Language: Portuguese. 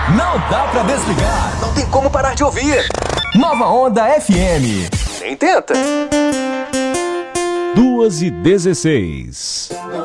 Não dá pra desligar. Não tem como parar de ouvir. Nova Onda FM. Nem tenta. 2h16.